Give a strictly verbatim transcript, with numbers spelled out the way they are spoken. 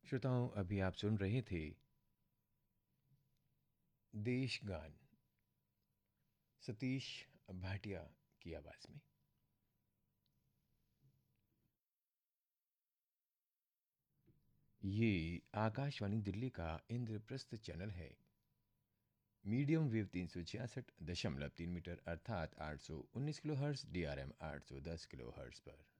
श्रोताओं, अभी आप सुन रहे थे देश गान सतीश भाटिया की आवाज में। ये आकाशवाणी दिल्ली का इंद्रप्रस्थ चैनल है। मीडियम वेव तीन सौ छियासठ दशमलव तीन मीटर अर्थात आठ सौ उन्नीस kilo hertz, D R M आठ सौ दस किलो हर्ट्स पर।